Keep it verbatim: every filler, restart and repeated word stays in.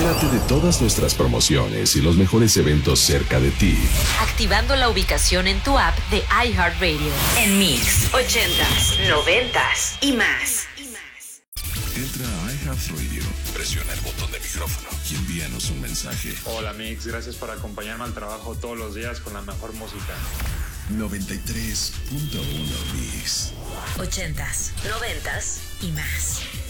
Entérate de todas nuestras promociones y los mejores eventos cerca de ti. Activando la ubicación en tu app de iHeartRadio. En Mix, ochentas, noventas y más. Entra a iHeartRadio, presiona el botón de micrófono y envíanos un mensaje. Hola Mix, gracias por acompañarme al trabajo todos los días con la mejor música. noventa y tres punto uno Mix. Ochentas, noventas y más.